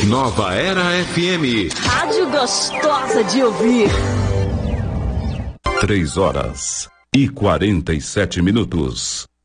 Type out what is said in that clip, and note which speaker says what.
Speaker 1: Nova Era FM.
Speaker 2: Rádio gostosa de ouvir.
Speaker 1: 3 horas e 47 minutos.